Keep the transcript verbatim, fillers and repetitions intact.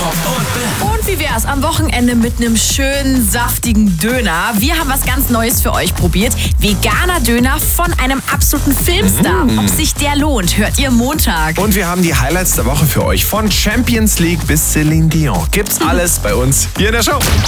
und Bam. Und wie wär's am Wochenende mit einem schönen, saftigen Döner? Wir haben was ganz Neues für euch probiert. Veganer Döner von einem absoluten Filmstar. Mm. Ob sich der lohnt, hört ihr Montag. Und wir haben die Highlights der Woche für euch. Von Champions League bis Celine Dion. Gibt's alles bei uns hier in der Show.